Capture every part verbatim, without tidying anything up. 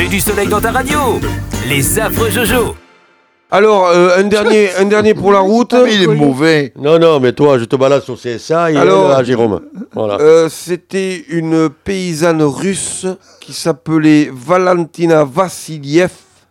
Mets du soleil dans ta radio. Les affreux Jojo. Alors, euh, un, dernier, un dernier pour la route. Il est mauvais. Non, non, mais toi, je te balade sur C S A et Alors, elle, à Jérôme. Voilà. Euh, c'était une paysanne russe qui s'appelait Valentina Vassiliev.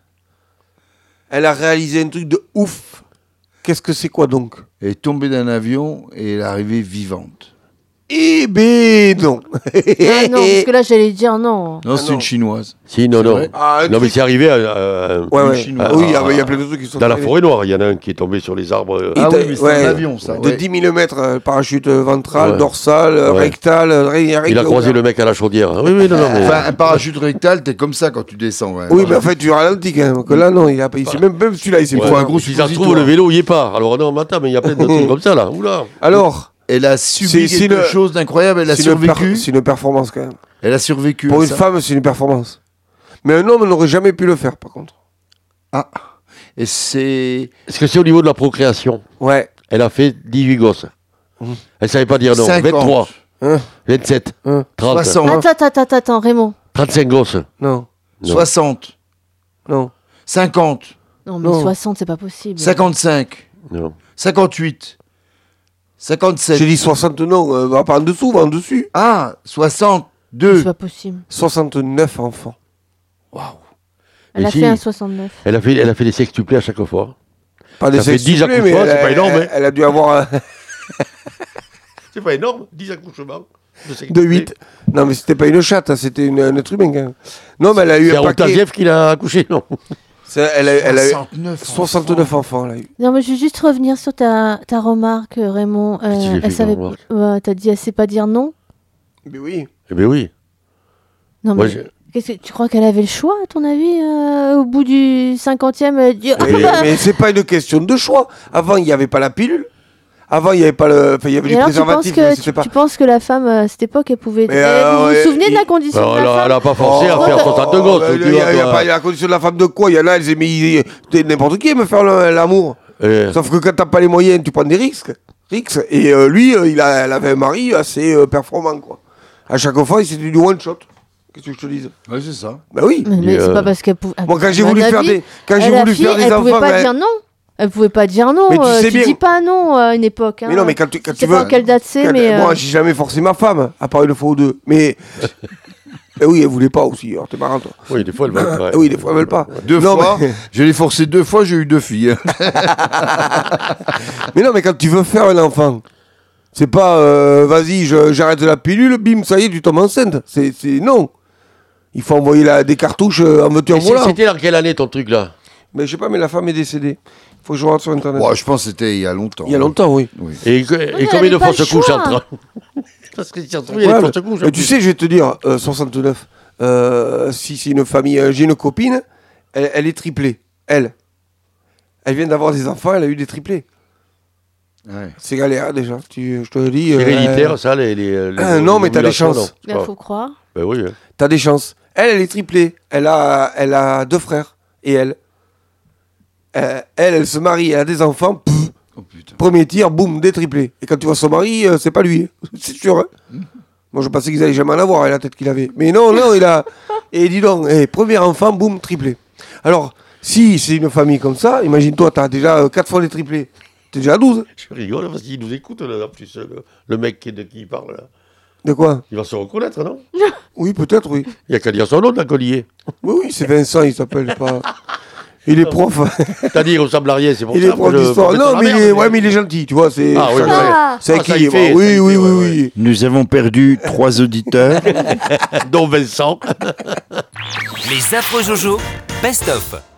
Elle a réalisé un truc de ouf. Qu'est-ce que c'est quoi donc? Elle est tombée d'un avion et elle est arrivée vivante. Eh ben non. Ah non, parce que là, j'allais dire non. Non, Ah c'est non. une chinoise. Si, non, C'est non. vrai Ah, un Non, mais truc- c'est arrivé à, à- Ouais, ouais. Chinois. Ah oui, Ah, il y a plein de trucs qui sont dans la arrivés. forêt noire. Il y en a un qui est tombé sur les arbres. euh, Ah Il oui, t'a- mais c'est ouais, un avion, ça. De ouais. dix millimètres, euh, parachute ventrale, Ouais. dorsale, Ouais. rectale. ré- ré- Il a croisé le mec à la chaudière. Oui, oui, non, non. Mais... Enfin, un parachute rectal, t'es comme ça quand tu descends. Ouais. Oui, mais en fait, tu ralentis quand même. Que là, non, il a pas. Il sait même, même celui-là, il s'est Il pas. faut un gros Si ça se trouve, suppositoire. le vélo, il est pas. Alors, non, mais attends, mais il y a plein de trucs comme ça, là. Oula. Alors, Elle a subi C'est- c'est quelque une- chose d'incroyable. Elle a c'est une, per- survécu. c'est une performance quand même. Elle a survécu. Pour à une ça. femme, c'est une performance. Mais un homme n'aurait jamais pu le faire, par contre. Ah. Et c'est. Est-ce que c'est au niveau de la procréation? Ouais. Elle a fait dix-huit gosses. Mhm. Elle savait pas dire non. cinquante. vingt-trois, Hein vingt-sept, Hein trente, soixante. Attends, attends, attends, attends, Raymond. trente-cinq gosses. Non. Non. soixante. Non. cinquante. Non, mais Non. soixante, c'est pas possible. cinquante-cinq. Non. cinquante-huit. cinquante-sept. J'ai dit soixante, non. Euh, va pas en dessous, va en dessus. Ah, C'est soixante-deux. pas possible. soixante-neuf enfants. Elle Mais a si. fait un soixante-neuf. Elle a fait, elle a fait des sextuplés à chaque fois. Pas des Ça fait dix sextuplés, accouchements, mais c'est elle- pas énorme, elle- hein. Elle a dû avoir un- C'est pas énorme, dix accouchements. de huit. Non, mais c'était pas une chatte, hein, c'était une- un être humain quand même. Non, mais elle a eu C'est un paquet. Arotaziev qui l'a accouché, non? C'est- Elle a, elle a eu soixante-neuf. soixante-neuf enfants. Elle a eu. Non, mais je veux juste revenir sur ta, ta remarque, Raymond. Euh, Qu'est-ce que j'ai fait elle savait comme remarque ouais, t'as dit, elle sait pas dire non. Mais oui. Eh bien oui. Non, Moi, mais je- qu'est-ce que, tu crois qu'elle avait le choix, à ton avis, euh, au bout du cinquantième elle dit, ah, Mais, mais c'est pas une question de choix. Avant, il n'y avait pas la pilule. Avant, il n'y avait pas le. Enfin, il y avait Et les alors, tu penses, préservatifs, mais que, c'était tu, pas. tu penses que la femme, à cette époque, elle pouvait... Mais, Eh, euh, vous vous ouais, souvenez de la il- condition Alors, de elle, la a, femme elle a pas forcé à Oh, faire soixante-deux gosses. bah, tu Il y, a- vois, il y a toi. pas- il y a la condition de la femme de quoi? Il y en a, elles aimaient t'es n'importe qui aime faire le- l'amour. Eh, Sauf que quand t'as pas les moyens, tu prends des risques. risques. Et euh, lui, euh, il, a, elle avait un mari assez euh, performant, quoi. À chaque fois, il c'était du one shot. Qu'est-ce que je te dis? Ouais, c'est ça. Bah oui. Mais, mais Et, c'est euh, pas parce qu'elle pouvait... Moi, quand j'ai à voulu mon faire avis, des, quand j'ai elle, la voulu fille, faire des elle enfants, pouvait pas elle- dire non. Elle pouvait pas dire non. Mais tu euh, sais bien- dis pas non à une époque. Hein. Mais non, mais quand tu, quand Je sais tu pas veux. en quelle date c'est, quand- mais... Moi, euh, j'ai jamais forcé ma femme, à part une fois ou deux. Mais. Eh oui, elle voulait pas aussi. Alors, t'es marrant, toi. Oui, des fois, elle va Eh oui, des fois, elle veut pas. Deux Non, fois. mais- Je l'ai forcé deux fois, j'ai eu deux filles. Mais non, mais quand tu veux faire un enfant, c'est pas euh, vas-y, je- j'arrête la pilule, bim, ça y est, tu tombes enceinte. C'est c'est- non. Il faut envoyer la, des cartouches euh, en veux-tu en Et c'est- voilà. C'était dans quelle année ton truc là? Mais je sais pas, mais la femme est décédée. Faut que je regarde sur internet. Ouais, je pense que c'était il y a longtemps. Il y a longtemps, oui. Oui. Et, et elle combien avait de pas fausses le couches choix. entre? Parce que si on trouve, il y a Ouais, des mais- fausses couches. mais tu sais, je vais te dire, euh, soixante-neuf, euh, si c'est une famille, euh, j'ai une copine, elle, elle est triplée. Elle. Elle vient d'avoir des enfants, elle a eu des triplés. Ouais. C'est galère déjà, tu, je te le dis. C'est euh, héréditaire, ça, les. les, les- Ah, non, mais t'as des l'ovulation, chances. Il non. faut croire. Ben oui. hein. T'as des chances. Elle, elle est triplée. Elle a, elle a deux frères. Et elle. Euh, elle, elle se marie, elle a des enfants. Pff, Oh putain. premier tir, boum, des triplés. Et quand tu vois son mari, euh, c'est pas lui. C'est sûr. Hein. Moi, je pensais qu'ils allaient jamais en avoir, la tête qu'il avait. Mais non, non, il a. Et dis donc, eh, premier enfant, boum, triplé. Alors, si c'est une famille comme ça, imagine-toi, t'as déjà euh, quatre fois des triplés. T'es déjà à douze. Je rigole parce qu'il nous écoute, là, en plus, le, le mec qui, de qui il parle. Là. De quoi? Il va se reconnaître, non? Oui, peut-être, oui. Il n'y a qu'à dire son nom, d'un collier. Oui, oui, c'est Vincent, il s'appelle pas. Il est prof. T'as dit, il ressemble à rien, c'est pour Il ça. est prof moi, je- d'histoire. je- Non, la mais il merde, est, ouais, mais il est gentil, tu vois. C'est Ah, oui, ça- oui, oui. c'est Ah, ça, il équilibre. fait, ça, Oui, il oui, fait, oui, ouais, oui. Nous avons perdu trois auditeurs. Dont Vincent. Les affreux Jojo, best of.